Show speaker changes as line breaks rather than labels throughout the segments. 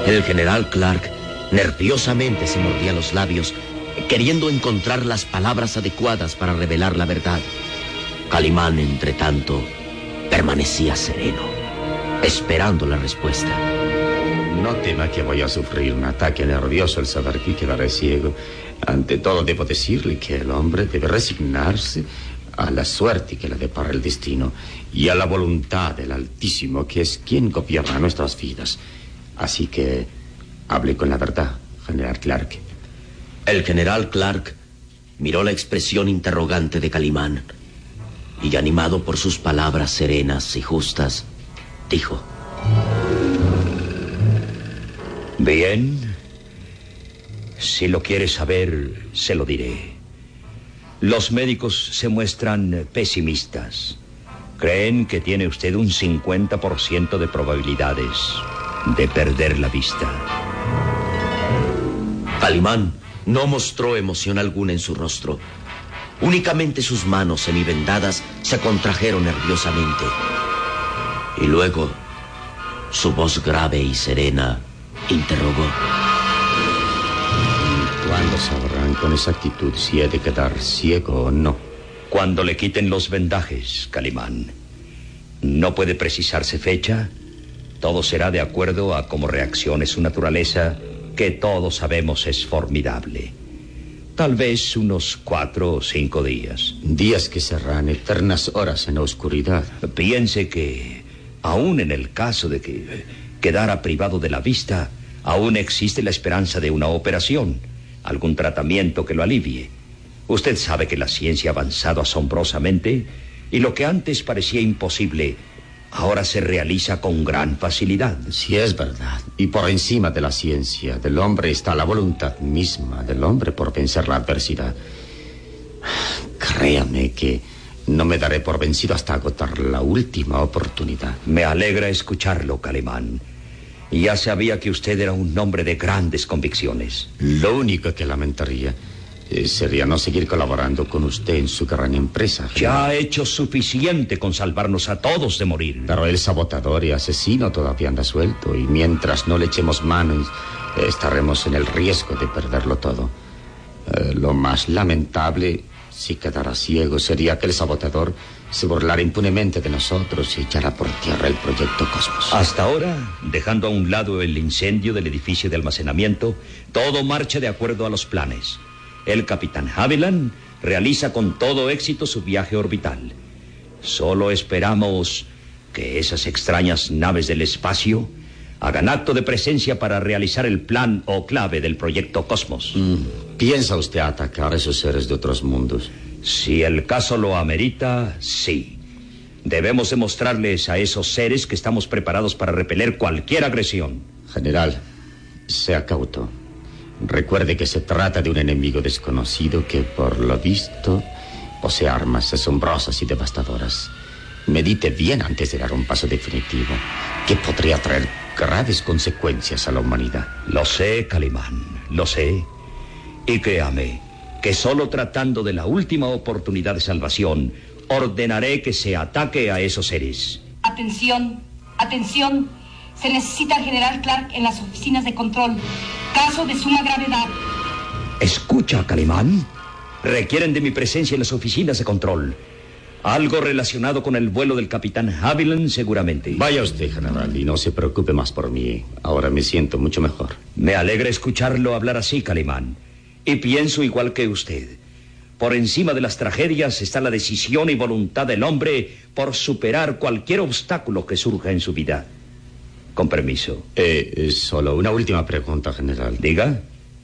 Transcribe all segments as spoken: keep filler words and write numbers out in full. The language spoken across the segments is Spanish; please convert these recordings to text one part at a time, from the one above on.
El general Clark nerviosamente se mordía los labios, queriendo encontrar las palabras adecuadas para revelar la verdad. Calimán, entre tanto, permanecía sereno, esperando la respuesta.
No tema que voy a sufrir un ataque nervioso al saber que quedaré ciego. Ante todo, debo decirle que el hombre debe resignarse a la suerte que le depara el destino y a la voluntad del Altísimo, que es quien gobierna nuestras vidas. Así que hable con la verdad, general Clark.
El general Clark miró la expresión interrogante de Calimán y, animado por sus palabras serenas y justas, dijo:
Bien, si lo quiere saber, se lo diré. Los médicos se muestran pesimistas. Creen que tiene usted un cincuenta por ciento de probabilidades de perder la vista.
Calimán no mostró emoción alguna en su rostro. Únicamente sus manos semivendadas se contrajeron nerviosamente. Y luego, su voz grave y serena interrogó:
¿Cuándo sabrán con exactitud si he de quedar ciego o no?
Cuando le quiten los vendajes, Calimán. No puede precisarse fecha. Todo será de acuerdo a cómo reaccione su naturaleza, que todos sabemos es formidable. Tal vez unos cuatro o cinco días.
Días que serán eternas horas en la oscuridad.
Piense que, aún en el caso de que quedara privado de la vista, aún existe la esperanza de una operación, algún tratamiento que lo alivie. Usted sabe que la ciencia ha avanzado asombrosamente y lo que antes parecía imposible ahora se realiza con gran facilidad.
Sí, es verdad. Y por encima de la ciencia del hombre está la voluntad misma del hombre por vencer la adversidad. Créame que no me daré por vencido hasta agotar la última oportunidad.
Me alegra escucharlo, Calimán. Ya sabía que usted era un hombre de grandes convicciones.
Lo único que lamentaría eh, sería no seguir colaborando con usted en su gran empresa.
Ya ha hecho suficiente con salvarnos a todos de morir.
Pero el sabotador y asesino todavía anda suelto, y mientras no le echemos manos, eh, estaremos en el riesgo de perderlo todo. Eh, lo más lamentable, si quedara ciego, sería que el sabotador se burlara impunemente de nosotros y echara por tierra el proyecto Cosmos.
Hasta ahora, dejando a un lado el incendio del edificio de almacenamiento, todo marcha de acuerdo a los planes. El capitán Haviland realiza con todo éxito su viaje orbital. Solo esperamos que esas extrañas naves del espacio hagan acto de presencia para realizar el plan o clave del proyecto Cosmos.
Mm. ¿Piensa usted atacar a esos seres de otros mundos?
Si el caso lo amerita, sí. Debemos demostrarles a esos seres que estamos preparados para repeler cualquier agresión.
General, sea cauto. Recuerde que se trata de un enemigo desconocido que, por lo visto, posee armas asombrosas y devastadoras. Medite bien antes de dar un paso definitivo, que podría traer graves consecuencias a la humanidad.
Lo sé, Calimán, lo sé. Y créame, que solo tratando de la última oportunidad de salvación, ordenaré que se ataque a esos seres.
Atención, atención. Se necesita al general Clark en las oficinas de control. Caso de suma gravedad.
Escucha, Calimán. Requieren de mi presencia en las oficinas de control. Algo relacionado con el vuelo del capitán Haviland, seguramente.
Vaya usted, general, y no se preocupe más por mí. Ahora me siento mucho mejor.
Me alegra escucharlo hablar así, Calimán. Y pienso igual que usted. Por encima de las tragedias está la decisión y voluntad del hombre por superar cualquier obstáculo que surja en su vida. Con permiso.
Eh, solo una última pregunta, general.
Diga.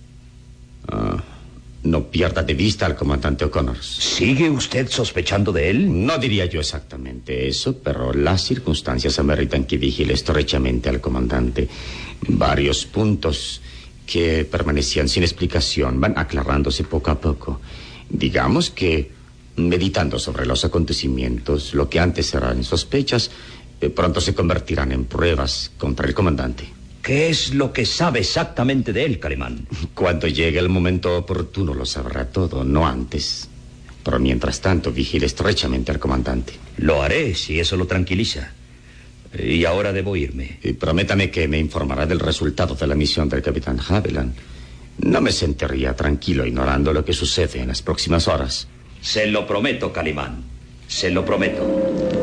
Ah, no pierda de vista al comandante O'Connor.
¿Sigue usted sospechando de él?
No diría yo exactamente eso, pero las circunstancias ameritan que vigile estrechamente al comandante. Varios puntos que permanecían sin explicación van aclarándose poco a poco. Digamos que, meditando sobre los acontecimientos, lo que antes eran sospechas, eh, pronto se convertirán en pruebas contra el comandante.
¿Qué es lo que sabe exactamente de él, Calimán?
Cuando llegue el momento oportuno lo sabrá todo, no antes. Pero mientras tanto, vigile estrechamente al comandante.
Lo haré, si eso lo tranquiliza. Y ahora debo irme.
Y prométame que me informará del resultado de la misión del capitán Haviland. No me sentiría tranquilo ignorando lo que sucede en las próximas horas.
Se lo prometo, Calimán. Se lo prometo.